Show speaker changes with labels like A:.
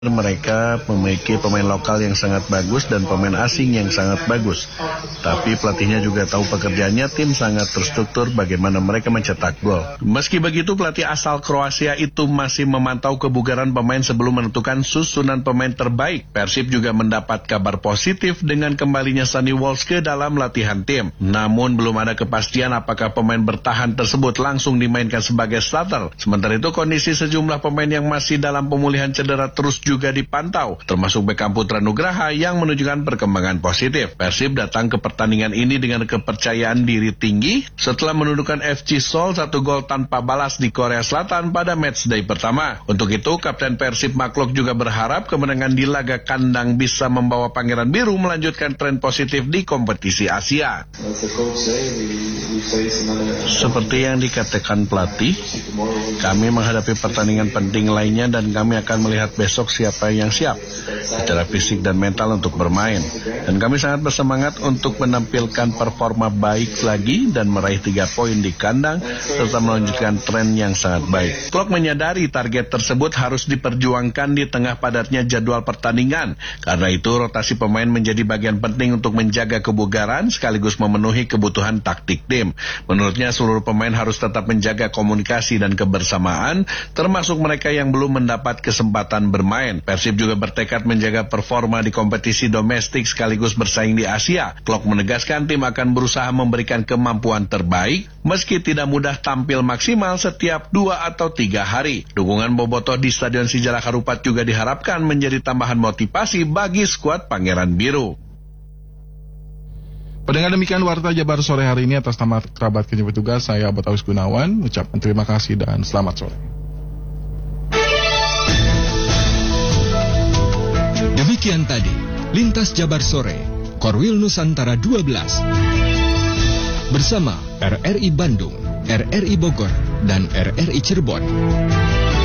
A: Mereka memiliki pemain lokal yang sangat bagus dan pemain asing yang sangat bagus. Tapi pelatihnya juga tahu pekerjaannya, tim sangat terstruktur bagaimana mereka mencetak gol. Meski begitu, pelatih asal Kroasia itu masih memantau kebugaran pemain sebelum menentukan susunan pemain terbaik. Persib juga mendapat kabar positif dengan kembalinya Sonny Walsh ke dalam latihan tim. Namun belum ada kepastian apakah pemain bertahan tersebut langsung dimainkan sebagai starter. Sementara itu kondisi sejumlah pemain yang masih dalam pemulihan cedera terus juga dipantau, termasuk Beckham Putra Nugraha yang menunjukkan perkembangan positif. Persib datang ke pertandingan ini dengan kepercayaan diri tinggi setelah menundukkan FC Seoul 1 gol tanpa balas di Korea Selatan pada matchday pertama. Untuk itu, Kapten Persib Maklok juga berharap kemenangan di laga kandang bisa membawa Pangeran Biru melanjutkan tren positif di kompetisi Asia. Seperti yang dikatakan pelatih, kami menghadapi pertandingan penting lainnya dan kami akan melihat besok siapa yang siap secara fisik dan mental untuk bermain. Dan kami sangat bersemangat untuk menampilkan performa baik lagi dan meraih 3 poin di kandang serta melanjutkan tren yang sangat baik. Klok menyadari target tersebut harus diperjuangkan di tengah padatnya jadwal pertandingan. Karena itu rotasi pemain menjadi bagian penting untuk menjaga kebugaran sekaligus memenuhi kebutuhan taktik tim. Menurutnya seluruh pemain harus tetap menjaga komunikasi dan kebersamaan, termasuk mereka yang belum mendapat kesempatan bermain. Persib juga bertekad menjaga performa di kompetisi domestik sekaligus bersaing di Asia. Klok menegaskan tim akan berusaha memberikan kemampuan terbaik meski tidak mudah tampil maksimal setiap 2 atau 3 hari. Dukungan bobotoh di Stadion Sijalak Harupat juga diharapkan menjadi tambahan motivasi bagi skuad Pangeran Biru.
B: Pendengar, demikian Warta Jabar sore hari ini. Atas nama kerabat kerja petugas, saya Abot Aus Gunawan ucapkan terima kasih dan selamat sore.
C: Demikian tadi Lintas Jabar Sore Korwil Nusantara 12 bersama RRI Bandung, RRI Bogor, dan RRI Cirebon.